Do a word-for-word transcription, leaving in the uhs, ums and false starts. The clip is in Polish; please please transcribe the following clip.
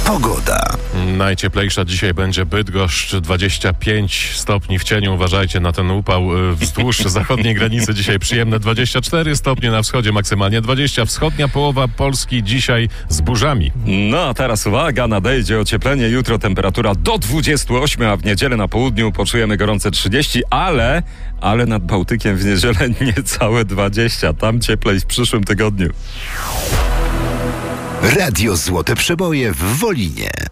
Pogoda. Najcieplejsza dzisiaj będzie Bydgoszcz, dwadzieścia pięć stopni w cieniu. Uważajcie na ten upał wzdłuż zachodniej granicy. Dzisiaj przyjemne dwadzieścia cztery stopnie, na wschodzie maksymalnie dwadzieścia. Wschodnia połowa Polski dzisiaj z burzami. No a teraz uwaga, nadejdzie ocieplenie. Jutro temperatura do dwudziestu ośmiu, a w niedzielę na południu poczujemy gorące trzydzieści, ale, ale nad Bałtykiem w niedzielę niecałe dwadzieścia. Tam cieplej w przyszłym tygodniu. Radio Złote Przeboje w Wolinie.